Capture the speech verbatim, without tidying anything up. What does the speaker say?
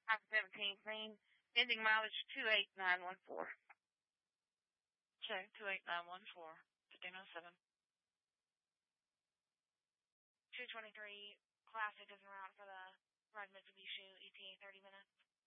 five seventeen clean. Ending mileage two eight nine one four. Okay, two eight nine one four. fifteen oh seven. two twenty-three Classic is around for the Red Mitsubishi E T A thirty minutes.